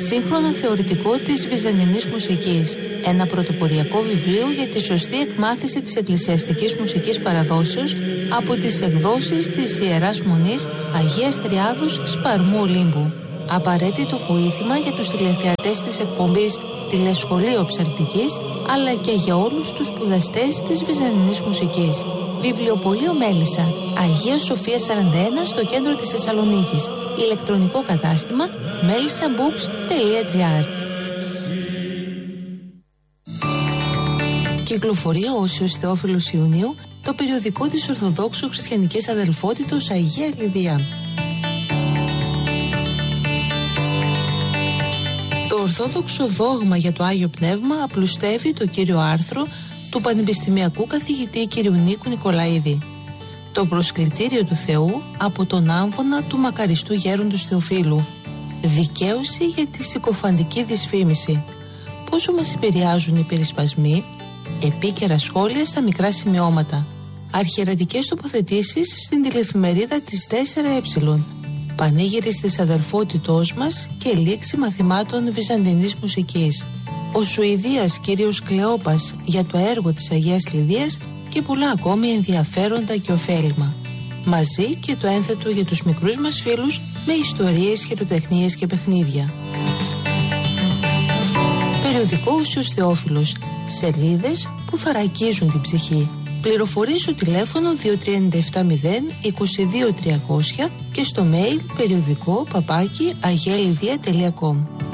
σύγχρονο θεωρητικό της βυζαντινής μουσικής. Ένα πρωτοποριακό βιβλίο για τη σωστή εκμάθηση της εκκλησιαστικής μουσικής παραδόσεως από τις εκδόσεις της Ιεράς Μονής Αγίας Τριάδος Σπαρμού Ολύμπου. Απαραίτητο βοήθημα για τους τηλεθεατές της εκπομπής Τηλεσχολείο Ψαλτικής, αλλά και για όλους τους σπουδαστές της βυζαντινής μουσικής. Βιβλιοπωλείο Μέλισσα, Αγία Σοφία 41, στο κέντρο της Θεσσαλονίκης. Ηλεκτρονικό κατάστημα melissabooks.gr. Κυκλοφορεί ο Όσιος Θεόφιλος Ιουνίου το περιοδικό της Ορθοδόξου Χριστιανικής Αδελφότητος Αγία Λιδία. Το Ορθόδοξο δόγμα για το Άγιο Πνεύμα απλουστεύει το κύριο άρθρο του Πανεπιστημιακού καθηγητή κ. Νίκου Νικολαίδη. Το προσκλητήριο του Θεού από τον άμφωνα του μακαριστού γέροντος Θεοφύλου. Δικαίωση για τη συκοφαντική δυσφήμιση. Πόσο μας επηρεάζουν οι περισπασμοί, επίκαιρα σχόλια στα μικρά σημειώματα. Αρχιερατικές τοποθετήσεις στην τηλεφημερίδα της 4Ε. Πανήγυρης της αδελφότητός μας και λήξη μαθημάτων βυζαντινής μουσικής. Ο Σουηδίας κύριος Κλεόπας για το έργο της Αγίας Λιδίας και πολλά ακόμη ενδιαφέροντα και ωφέλιμα. Μαζί και το ένθετο για τους μικρούς μας φίλους με ιστορίες, χειροτεχνίες και παιχνίδια. Περιοδικό Όσιος Θεόφιλος. Σελίδες που θωρακίζουν την ψυχή. Πληροφορίες στο τηλέφωνο 2390 22300 και στο mail περιοδικό @agialidea.com.